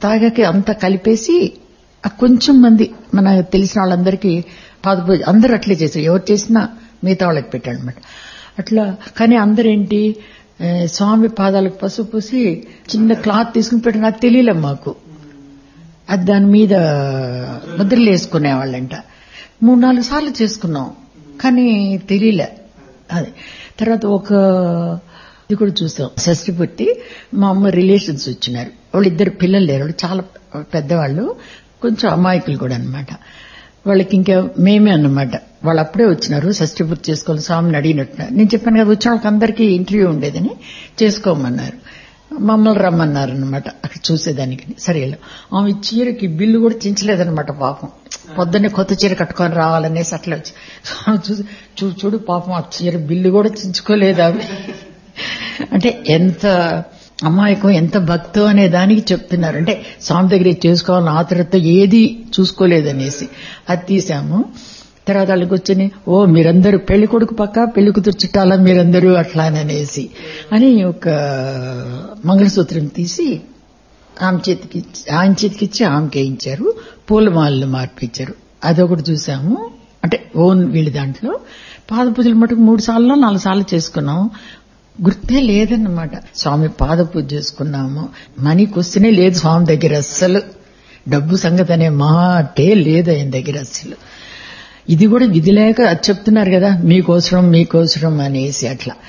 తాగాకి అంతా కలిపేసి కొంచెం మంది మన తెలిసిన వాళ్ళందరికీ పాదపూజ అందరూ అట్లే చేశారు. ఎవరు చేసినా మిగతా వాళ్ళకి పెట్టాడు అనమాట. అట్లా కానీ అందరేంటి స్వామి పాదాలకు పసుపు పూసి చిన్న క్లాత్ తీసుకుని పెట్టిన నాకు తెలియలే మాకు. అది దాని మీద ముద్రలు వేసుకునేవాళ్ళంట. 3-4 సార్లు చేసుకున్నాం కానీ తెలియలే. అది తర్వాత ఇది కూడా చూసాం. షష్ఠి పూర్తి మా అమ్మ రిలేషన్స్ వచ్చినారు. వాళ్ళిద్దరు పిల్లలు లేరు, వాళ్ళు చాలా పెద్దవాళ్ళు, కొంచెం అమాయకులు కూడా అనమాట. వాళ్ళకి ఇంకా మేమే అన్నమాట. వాళ్ళు అప్పుడే వచ్చినారు, షష్ఠి పూర్తి చేసుకోవాలి స్వామిని అడిగినట్టు. నేను చెప్పాను కదా వచ్చిన వాళ్ళకి అందరికీ ఇంటర్వ్యూ ఉండేదని చేసుకోమన్నారు. మమ్మల్ని రమ్మన్నారు అనమాట అక్కడ చూసేదానికి. సరే ఆమె చీరకి బిల్లు కూడా చించలేదనమాట పాపం. పొద్దున్నే కొత్త చీర కట్టుకొని రావాలనేసి అట్లా వచ్చి చూడు పాపం ఆ చీర బిల్లు కూడా చించుకోలేదు ఆమె. అంటే ఎంత అమాయకం, ఎంత భక్తో అనే దానికి చెప్తున్నారు. అంటే స్వామి దగ్గర చేసుకోవాలని ఆతృత ఏది చూసుకోలేదనేసి అది తీసాము. తర్వాత వాళ్ళకి వచ్చి మీరందరూ పెళ్లి కొడుకు పక్క పెళ్లి కూతురు చుట్టాలా మీరందరూ అట్లా అనేసి అని ఒక మంగళసూత్రం తీసి ఆయన చేతికి ఇచ్చి ఆమెకి వేయించారు. పూలమాలలు మార్పించారు. అదొకటి చూసాము. అంటే ఓన్ వీళ్ళ దాంట్లో పాద పూజలు మటుకు 3 సార్లు 4 సార్లు చేసుకున్నాం. గుర్తే లేదన్నమాట. స్వామి పాద పూజ చేసుకున్నాము. మనీకి వస్తేనే లేదు స్వామి దగ్గర అస్సలు. డబ్బు సంగతి అనే మాటే లేదు ఆయన దగ్గర అస్సలు. ఇది కూడా విధి లేక చెప్తున్నారు కదా మీకోసరం అనేసి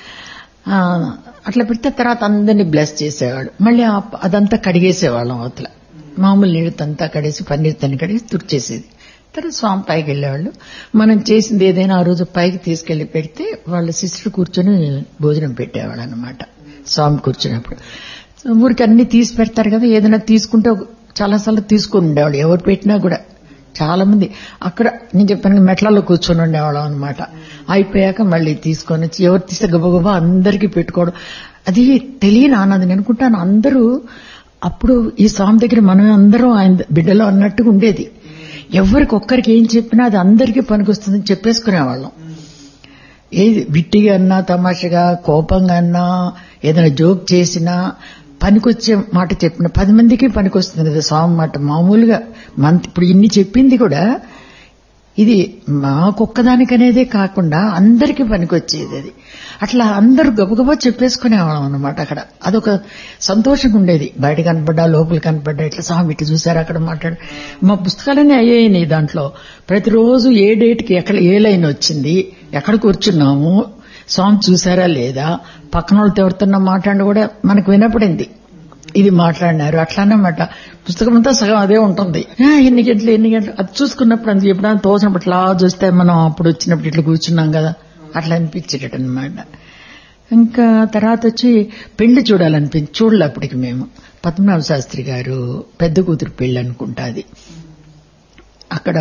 అట్లా పెడితే తర్వాత అందరినీ బ్లెస్ చేసేవాడు. మళ్ళీ అదంతా కడిగేసేవాళ్ళం. అవతల మామూలు నీళ్ళతంతా కడిగేసి పన్నీర్ తని కడిగేసి తుడిచేసేది. తర్వాత స్వామి పైకి వెళ్ళేవాళ్ళు. మనం చేసింది ఏదైనా ఆ రోజు పైకి తీసుకెళ్లి పెడితే వాళ్ళ సిస్టర్ కూర్చొని భోజనం పెట్టేవాళ్ళు అనమాట. స్వామి కూర్చున్నప్పుడు ఊరికి అన్ని తీసి పెడతారు కదా, ఏదైనా తీసుకుంటే చాలాసార్లు తీసుకుని ఉండేవాళ్ళు. ఎవరు పెట్టినా కూడా చాలా మంది అక్కడ నేను చెప్పాను మెట్లలో కూర్చొని ఉండేవాళ్ళం అనమాట. అయిపోయాక మళ్ళీ తీసుకొని వచ్చి ఎవరు తీస్తే గబగబా అందరికీ పెట్టుకోవడం. అది తెలియని ఆనందం. నేను అనుకుంటాను అందరూ అప్పుడు ఈ స్వామి దగ్గర మనం అందరం ఆయన బిడ్డలో అన్నట్టుగా ఉండేది. ఎవరికి ఒక్కరికి ఏం చెప్పినా అది అందరికీ పనికొస్తుందని చెప్పేసుకునేవాళ్ళం. ఏది విట్టిగా అన్నా, తమాషగా, కోపంగా అన్నా, ఏదైనా జోక్ చేసినా పనికొచ్చే మాట చెప్పిన 10 మందికి పనికొస్తుంది కదా స్వామి మాట. మామూలుగా ఇప్పుడు ఇన్ని చెప్పింది కూడా ఇది మాకొక్కదానికనేదే కాకుండా అందరికీ పనికొచ్చేది. అది అట్లా అందరూ గబగబా చెప్పేసుకునేవాళ్ళం అనమాట. అక్కడ అదొక సంతోషంగా ఉండేది. బయట కనపడ్డా లోపల కనపడ్డా ఇట్లా స్వామి ఇట్లా చూసారు అక్కడ మాట్లాడు. మా పుస్తకాలన్నీ అయ్యాయి. దాంట్లో ప్రతిరోజు ఏ డేట్కి ఎక్కడ ఏ లైన్ వచ్చింది, ఎక్కడ కూర్చున్నాము, స్వామి చూసారా లేదా, పక్కన వాళ్ళతో ఎవరితో మాట్లాడి కూడా మనకు వినపడింది. ఇది మాట్లాడినారు అట్లానమాట. పుస్తకం అంతా సగం అదే ఉంటుంది. ఎన్ని గంటలు అది చూసుకున్నప్పుడు అది ఎప్పుడైనా తోచినప్పుడు ఇట్లా చూస్తే మనం అప్పుడు వచ్చినప్పుడు ఇట్లా కూర్చున్నాం కదా అట్లా అనిపించేటట్టు అనమాట. ఇంకా తర్వాత వచ్చి పెళ్లి చూడాలనిపించి అప్పటికి మేము పద్మనాభ శాస్త్రి గారు పెద్ద కూతురు పెళ్లి అనుకుంటా. అది అక్కడ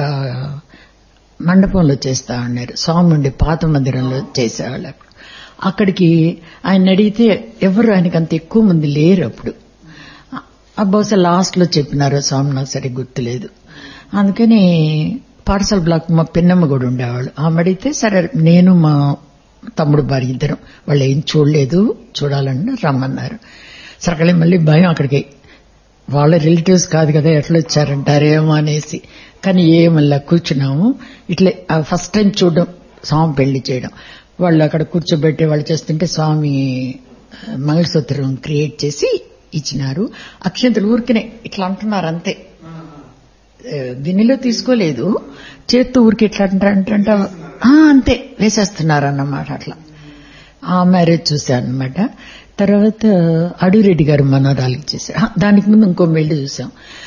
మండపంలో చేస్తా ఉన్నారు. స్వామి ఉండే పాత మందిరంలో చేసేవాళ్ళు. అక్కడికి ఆయన అడిగితే ఎవరు ఆయనకి అంత ఎక్కువ మంది లేరు అప్పుడు. బహుశా లాస్ట్ లో చెప్పినారో స్వామి నాకు సరిగ్గా గుర్తులేదు. అందుకని పాఠశాల బ్లాక్ మా పిన్నమ్మ కూడా ఉండేవాళ్ళు. ఆమె అడిగితే సరే నేను మా తమ్ముడు భార్య ఇద్దరం వాళ్ళు ఏం చూడలేదు చూడాలని రమ్మన్నారు. సరే మళ్ళీ భయం అక్కడికి. వాళ్ళ రిలేటివ్స్ కాదు కదా ఎట్లా వచ్చారంటారేమో అనేసి. కానీ ఏమల్లా కూర్చున్నాము. ఇట్లే ఫస్ట్ టైం చూడడం స్వామి పెళ్లి చేయడం. వాళ్ళు అక్కడ కూర్చోబెట్టి వాళ్ళు చేస్తుంటే స్వామి మంగళసూత్రం క్రియేట్ చేసి ఇచ్చినారు. అక్షంతలు ఊరికినే ఇట్లా అంటున్నారు అంతే, గిన్నెలో తీసుకోలేదు, చేత్తో ఊరికి ఇట్లా అంటారంట అంతే వేసేస్తున్నారు అన్నమాట. అట్లా ఆ మ్యారేజ్ చూశాను అనమాట. తర్వాత అడవిరెడ్డి గారు మనోరాలకి చేశారు. దానికి ముందు ఇంకో పెళ్లి చూసాం.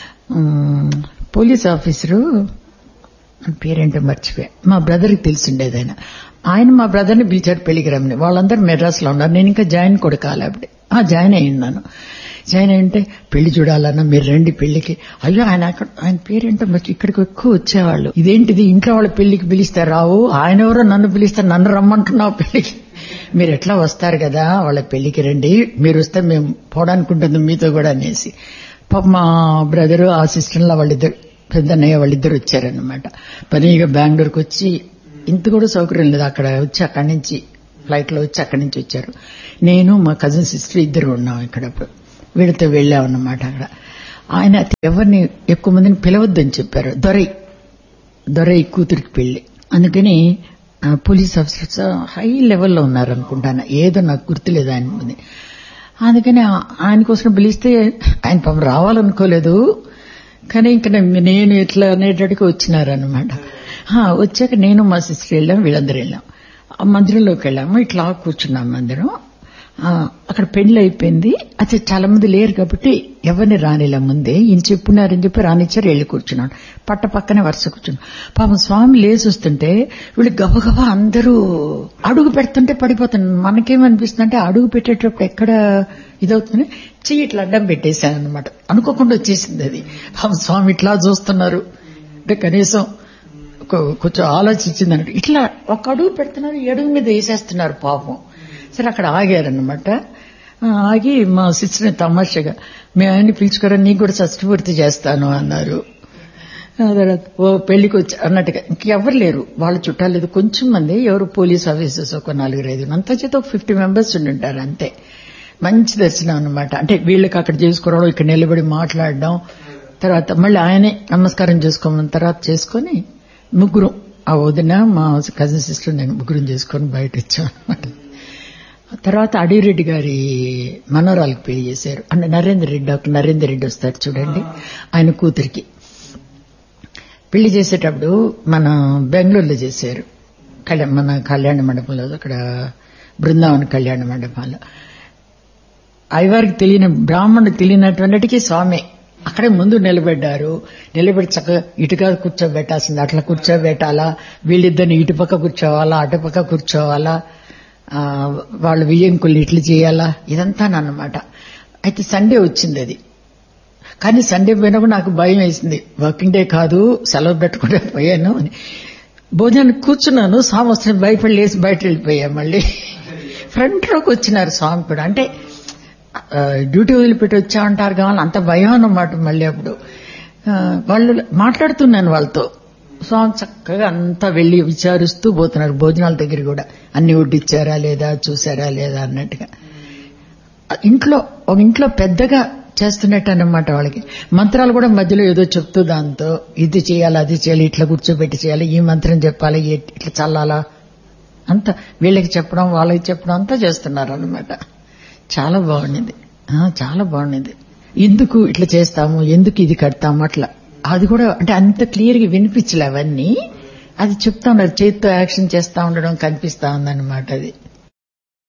పోలీస్ ఆఫీసరు పేరేంటో మర్చిపోయా. మా బ్రదర్కి తెలిసిండేది. ఆయన మా బ్రదర్ని పిలిచాడు పెళ్లికి రమ్మని. వాళ్ళందరూ మెడ్రాస్ లో ఉన్నారు. నేను ఇంకా జాయిన్ కూడా కాలే అప్పుడే. జాయిన్ అయ్యిందాను. జాయిన్ అయింటే పెళ్లి చూడాలన్నా మీరు రండి పెళ్లికి. అయ్యో ఆయన పేరేంటో మరి ఇక్కడికి ఎక్కువ వచ్చేవాళ్ళు. ఇదేంటిది ఇంట్లో వాళ్ళ పెళ్లికి పిలిస్తే రావు, ఆయన ఎవరో నన్ను పిలిస్తారు, నన్ను రమ్మంటున్నావు పెళ్లికి, మీరు ఎట్లా వస్తారు కదా వాళ్ళ పెళ్లికి రండి, మీరు వస్తే మేము పోవడానికి ఉంటుంది మీతో కూడా అనేసి. పాప మా బ్రదరు ఆ సిస్టర్లో వాళ్ళిద్దరు పెద్దన్నయ్య వాళ్ళిద్దరు వచ్చారనమాట. పనిగా బెంగళూరుకి వచ్చి ఇంత కూడా సౌకర్యం లేదు. అక్కడ వచ్చి అక్కడి నుంచి ఫ్లైట్ లో వచ్చి అక్కడి నుంచి వచ్చారు. నేను మా కజిన్ సిస్టర్ ఇద్దరు ఉన్నాం ఇక్కడ. వీళ్ళతో వెళ్ళామన్నమాట. అక్కడ ఆయన ఎవరిని ఎక్కువ మందిని పిలవద్దని చెప్పారు. దొరై కూతురికి పెళ్లి. అందుకని పోలీస్ ఆఫీసర్స్ హై లెవెల్లో ఉన్నారనుకుంటాను, ఏదో నాకు గుర్తులేదు ఆయన ముందు. అందుకని ఆయన కోసం పిలిస్తే ఆయన పాపం రావాలనుకోలేదు, కానీ ఇంక నేను ఇట్లా అనేటట్టుగా వచ్చినారనమాట. వచ్చాక నేను మా సిస్టర్ వెళ్ళాం, వీళ్ళందరూ వెళ్ళాం. మందిరంలోకి వెళ్ళాము, ఇట్లా కూర్చున్నాం అందరం. అక్కడ పెళ్లి అయిపోయింది. అది చాలా మంది లేరు కాబట్టి ఎవరిని రానిలా ముందే ఈయన చెప్పున్నారని చెప్పి రానిచ్చారు. వెళ్ళి కూర్చున్నాడు, పట్ట పక్కనే వరుస కూర్చున్నాడు. పాపం స్వామి లేచి వస్తుంటే వీళ్ళు గబగబా అందరూ అడుగు పెడుతుంటే పడిపోతాను. మనకేమనిపిస్తుంది అంటే అడుగు పెట్టేటప్పుడు ఎక్కడ ఇదవుతుంది, చెయ్యి ఇట్లా అడ్డం పెట్టేశాను అనమాట. అనుకోకుండా వచ్చేసింది అది. పాపం స్వామి ఇట్లా చూస్తున్నారు అంటే కనీసం కొంచెం ఆలోచించింది అన్నట్టు. ఇట్లా ఒక అడుగు పెడుతున్నారు, అడుగు మీద వేసేస్తున్నారు పాపం. సరే అక్కడ ఆగారనమాట. ఆగి మా సిస్టర్ని తమాషగా, మేము ఆయన్ని పిలుచుకోరా, నీకు కూడా షష్ఠపూర్తి చేస్తాను అన్నారు. ఓ పెళ్లికి వచ్చి అన్నట్టుగా ఇంకెవరు లేరు, వాళ్ళ చుట్టాలు లేదు, కొంచెం మంది ఎవరు పోలీస్ ఆఫీసర్స్ ఒక 4-5 అంతా చేత ఒక 50 మెంబర్స్ ఉండుంటారు అంతే. మంచి దర్శనం అనమాట. అంటే వీళ్ళకి అక్కడ చేసుకోవడం, ఇక్కడ నిలబడి మాట్లాడడం, తర్వాత మళ్ళీ ఆయనే నమస్కారం చేసుకోమన్న తర్వాత చేసుకుని ముగ్గురు, ఆ వదిన మా కజిన్ సిస్టర్ నేను ముగ్గురం చేసుకొని బయట వచ్చాం అనమాట. తర్వాత అడిరెడ్డి గారి మనోరాలకు పెళ్లి చేశారు. అంటే డాక్టర్ నరేందర్ రెడ్డి వస్తారు చూడండి, ఆయన కూతురికి పెళ్లి చేసేటప్పుడు మన బెంగళూరులో చేశారు. మన కళ్యాణ మండపంలో, అక్కడ బృందావన కళ్యాణ మండపంలో. అయ్యవారికి తెలియని బ్రాహ్మణుడికి తెలియనటువంటికి స్వామి అక్కడే ముందు నిలబెట్టారు. నిలబెట్టి చక్కగా ఇటుగా కూర్చోబెట్టాల్సింది, అట్లా కూర్చోబెట్టాలా, వీళ్ళిద్దరిని ఇటుపక్క కూర్చోవాలా అటుపక్క కూర్చోవాలా, వాళ్ళు వియ్యంకులు ఇట్లు చేయాలా, ఇదంతా అన్నమాట. అయితే సండే వచ్చింది అది. కానీ సండే పోయినా కూడా నాకు భయం వేసింది, వర్కింగ్ డే కాదు, సెలవు పెట్టుకుంటే పోయాను అని. భోజనానికి కూర్చున్నాను, స్వామి వస్తున్న భయపడి లేసి బయట వెళ్ళిపోయా. మళ్ళీ ఫ్రంట్ రోకి వచ్చినారు స్వామి కూడా. అంటే డ్యూటీ వదిలిపెట్టి వచ్చామంటారు కావాలి, అంత భయం అన్నమాట. మళ్ళీ అప్పుడు వాళ్ళు మాట్లాడుతున్నాను వాళ్ళతో, స్వామి చక్కగా అంతా వెళ్లి విచారిస్తూ పోతున్నారు. భోజనాల దగ్గర కూడా అన్ని వడ్డిచ్చారా లేదా, చూసారా లేదా అన్నట్టుగా. ఇంట్లో పెద్దగా చేస్తున్నట్టు అన్నమాట. వాళ్ళకి మంత్రాలు కూడా మధ్యలో ఏదో చెప్తూ దాంతో ఇది చేయాలి అది చేయాలి, ఇట్లా కూర్చోబెట్టి చేయాలి, ఈ మంత్రం చెప్పాలి, ఇట్లా చల్లాలా, అంతా వీళ్ళకి చెప్పడం వాళ్ళకి చెప్పడం అంతా చేస్తున్నారు అన్నమాట. చాలా బాగుండింది, చాలా బాగుండింది. ఎందుకు ఇట్లా చేస్తాము, ఎందుకు ఇది కడతాము, అట్లా అది కూడా అంటే అంత క్లియర్గా వినిపించలే అవన్నీ. అది చెప్తా ఉన్నారు, చేతితో యాక్షన్ చేస్తా ఉండడం కనిపిస్తా ఉందన్నమాట అది.